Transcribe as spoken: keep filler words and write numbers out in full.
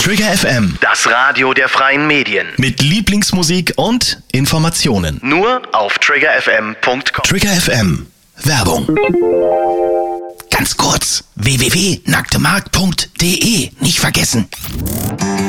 Trigger F M, Das Radio der freien Medien. mit Lieblingsmusik und Informationen. Nur auf trigger f m punkt com. Trigger F M, Werbung. Ganz kurz, w w w punkt nacktemarkt punkt d e, nicht vergessen.